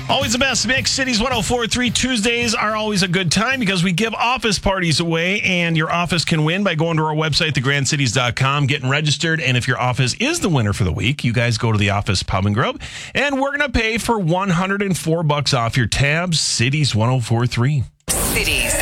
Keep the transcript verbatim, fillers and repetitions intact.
Always the best mix. Cities one oh four point three Tuesdays are always a good time because we give office parties away, and your office can win by going to our website, the grand cities dot com, getting registered. And if your office is the winner for the week, you guys go to the Office Pub and Grub, and we're going to pay for one hundred four bucks off your tabs. Cities one oh four point three. Cities